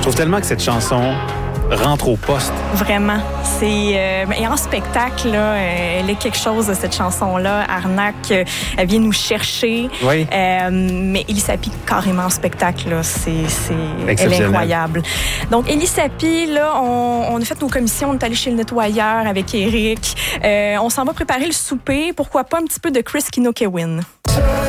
trouve tellement que cette chanson rentre au poste. Vraiment. Et en spectacle, là, elle est quelque chose de cette chanson-là. Arnaque, elle vient nous chercher. Oui. Mais Élie Sapi, carrément en spectacle, là, elle est incroyable. Donc, Élie Sapi, là, on a fait nos commissions, on est allé chez le nettoyeur avec Éric. On s'en va préparer le souper. Pourquoi pas un petit peu de Chris Kinokewin?